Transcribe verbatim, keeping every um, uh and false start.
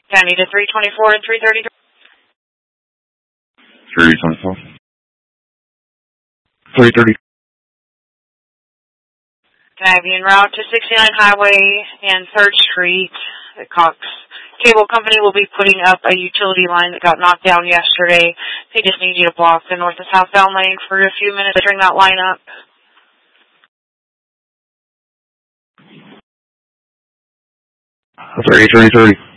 County to three twenty-four and three thirty-three. three twenty-four. three thirty. Can I have you en route to sixty-nine Highway and third Street? The Cox Cable Company will be putting up a utility line that got knocked down yesterday. They just need you to block the north and southbound lane for a few minutes to bring that line up. three thirty-three.